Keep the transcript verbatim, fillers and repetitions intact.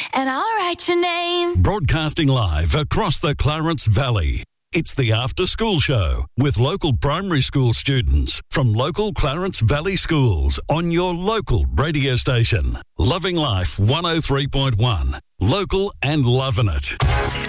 and I'll write your name. Broadcasting live across the Clarence Valley. It's the After School Show with local primary school students from local Clarence Valley schools on your local radio station. Loving Life one oh three point one. Local and loving it.